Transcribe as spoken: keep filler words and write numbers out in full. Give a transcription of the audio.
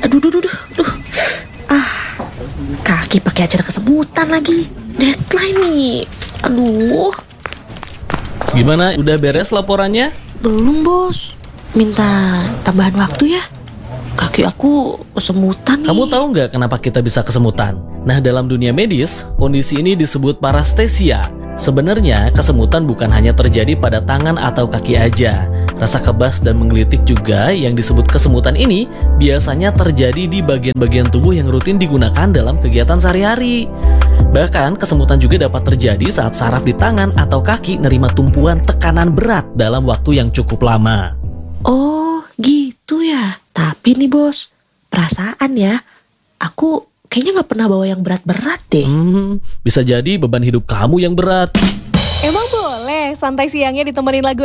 Aduh, duh, duh, duh, duh. Ah, kaki pakai acara kesemutan lagi. Deadline nih. Aduh. Gimana, udah beres laporannya? Belum, Bos. Minta tambahan waktu ya. Kaki aku kesemutan nih. Kamu tahu nggak kenapa kita bisa kesemutan? Nah, dalam dunia medis, kondisi ini disebut paresthesia. Sebenarnya, kesemutan bukan hanya terjadi pada tangan atau kaki aja. Rasa kebas dan menggelitik juga yang disebut kesemutan ini biasanya terjadi di bagian-bagian tubuh yang rutin digunakan dalam kegiatan sehari-hari. Bahkan, kesemutan juga dapat terjadi saat saraf di tangan atau kaki nerima tumpuan tekanan berat dalam waktu yang cukup lama. Oh, gitu ya. Tapi nih, Bos, perasaan ya, aku kayaknya gak pernah bawa yang berat-berat deh. Hmm, bisa jadi beban hidup kamu yang berat. Emang boleh santai siangnya ditemenin lagu